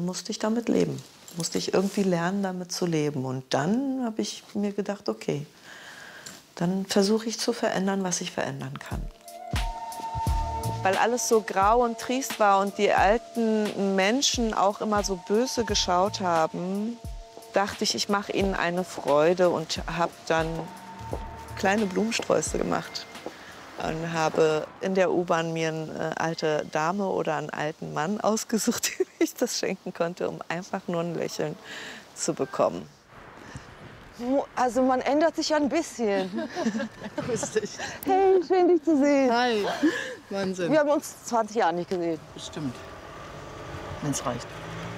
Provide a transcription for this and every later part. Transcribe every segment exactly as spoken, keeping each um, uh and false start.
musste ich damit leben. Musste ich irgendwie lernen, damit zu leben. Und dann habe ich mir gedacht, okay, dann versuche ich zu verändern, was ich verändern kann. Weil alles so grau und triest war und die alten Menschen auch immer so böse geschaut haben, dachte ich, ich mache ihnen eine Freude und habe dann kleine Blumensträuße gemacht. Und habe in der U-Bahn mir eine alte Dame oder einen alten Mann ausgesucht, dem ich das schenken konnte, um einfach nur ein Lächeln zu bekommen. Also man ändert sich ja ein bisschen. Grüß dich. Hey, schön dich zu sehen. Hi. Wahnsinn. Wir haben uns zwanzig Jahre nicht gesehen. Bestimmt. Wenn es reicht.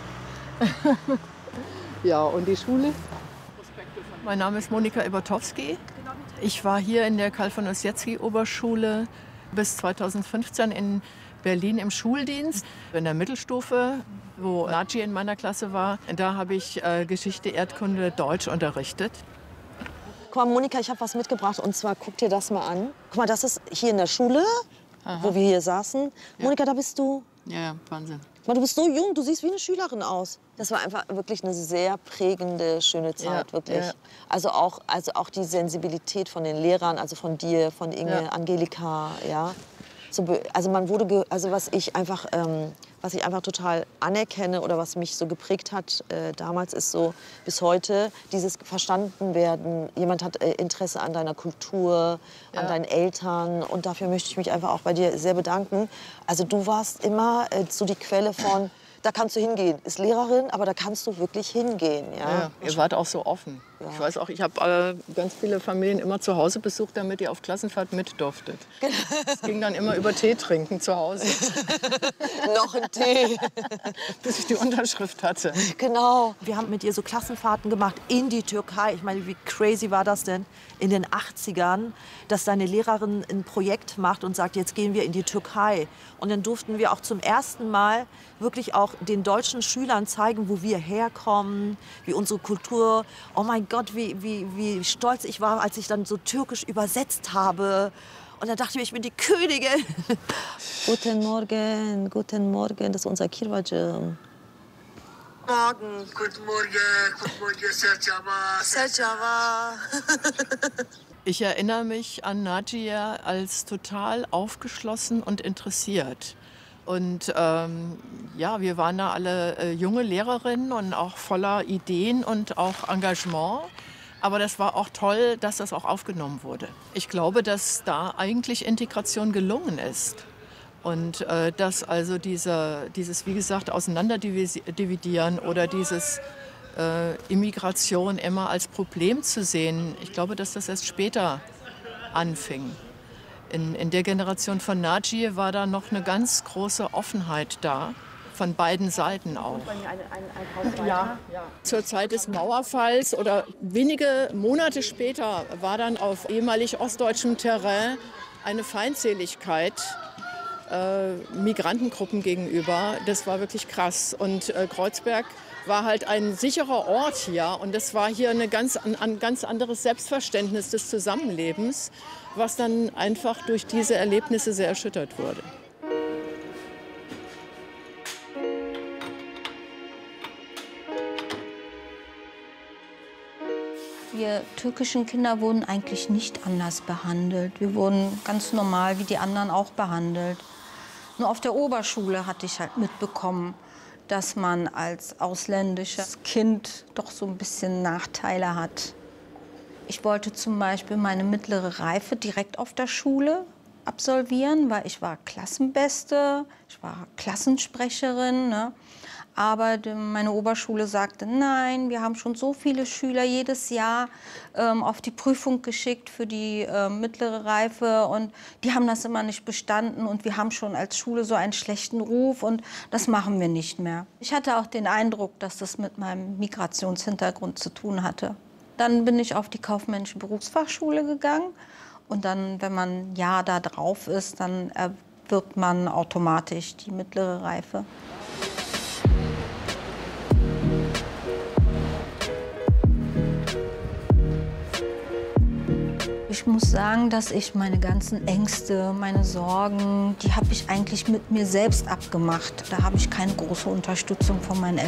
Ja, und die Schule? Mein Name ist Monika Ibertowski. Ich war hier in der Karl von Ossietzky-Oberschule bis zweitausendfünfzehn in Berlin im Schuldienst, in der Mittelstufe, wo Naci in meiner Klasse war. Da habe ich äh, Geschichte, Erdkunde, Deutsch unterrichtet. Guck mal, Monika, ich habe was mitgebracht. Und zwar, guck dir das mal an. Guck mal, das ist hier in der Schule, aha, wo wir hier saßen. Ja. Monika, da bist du. Ja, ja, Wahnsinn. Du bist so jung, du siehst wie eine Schülerin aus. Das war einfach wirklich eine sehr prägende, schöne Zeit, ja, wirklich. Ja. Also, auch, also auch die Sensibilität von den Lehrern, also von dir, von Inge, ja, Angelika, ja. So, also man wurde, ge also was ich einfach, ähm, was ich einfach total anerkenne oder was mich so geprägt hat äh, damals, ist so bis heute dieses verstanden werden. Jemand hat äh, Interesse an deiner Kultur, ja, an deinen Eltern, und dafür möchte ich mich einfach auch bei dir sehr bedanken. Also du warst immer äh, so die Quelle von, da kannst du hingehen. Ist Lehrerin, aber da kannst du wirklich hingehen. Ja? Ja, ihr wart auch so offen. Ja. Ich weiß auch, ich habe äh, ganz viele Familien immer zu Hause besucht, damit ihr auf Klassenfahrt mit durftet. Es ging dann immer über Tee trinken zu Hause. Noch ein Tee. Bis ich die Unterschrift hatte. Genau. Wir haben mit ihr so Klassenfahrten gemacht in die Türkei. Ich meine, wie crazy war das denn in den achtzigern, dass deine Lehrerin ein Projekt macht und sagt, jetzt gehen wir in die Türkei. Und dann durften wir auch zum ersten Mal wirklich auch den deutschen Schülern zeigen, wo wir herkommen, wie unsere Kultur. Oh mein Gott, wie, wie, wie stolz ich war, als ich dann so türkisch übersetzt habe. Und dann dachte ich, ich bin die Königin. Guten Morgen, guten Morgen, das ist unser Kirwacığım. Morgen, guten Morgen, guten Morgen, Sercava, Sercava. Ich erinnere mich an Nadia als total aufgeschlossen und interessiert. Und ähm, ja, wir waren da alle äh, junge Lehrerinnen und auch voller Ideen und auch Engagement. Aber das war auch toll, dass das auch aufgenommen wurde. Ich glaube, dass da eigentlich Integration gelungen ist. Und äh, dass also diese, dieses, wie gesagt, Auseinanderdividieren oder dieses äh, Immigration immer als Problem zu sehen, ich glaube, dass das erst später anfing. In, in der Generation von Naci war da noch eine ganz große Offenheit da, von beiden Seiten auch. Ja, ja. Zur Zeit des Mauerfalls oder wenige Monate später war dann auf ehemalig ostdeutschem Terrain eine Feindseligkeit äh, Migrantengruppen gegenüber. Das war wirklich krass. Und äh, Kreuzberg war halt ein sicherer Ort hier. Und das war hier eine ganz, ein, ein ganz anderes Selbstverständnis des Zusammenlebens, was dann einfach durch diese Erlebnisse sehr erschüttert wurde. Wir türkischen Kinder wurden eigentlich nicht anders behandelt. Wir wurden ganz normal wie die anderen auch behandelt. Nur auf der Oberschule hatte ich halt mitbekommen, dass man als ausländisches Kind doch so ein bisschen Nachteile hat. Ich wollte zum Beispiel meine mittlere Reife direkt auf der Schule absolvieren, weil ich war Klassenbeste, ich war Klassensprecherin, ne? Aber die, meine Oberschule sagte, nein, wir haben schon so viele Schüler jedes Jahr ähm, auf die Prüfung geschickt für die äh, mittlere Reife und die haben das immer nicht bestanden und wir haben schon als Schule so einen schlechten Ruf und das machen wir nicht mehr. Ich hatte auch den Eindruck, dass das mit meinem Migrationshintergrund zu tun hatte. Dann bin ich auf die kaufmännische Berufsfachschule gegangen und dann, wenn man ein Jahr da drauf ist, dann erwirbt man automatisch die mittlere Reife. Ich muss sagen, dass ich meine ganzen Ängste, meine Sorgen, die habe ich eigentlich mit mir selbst abgemacht. Da habe ich keine große Unterstützung von meinen Eltern.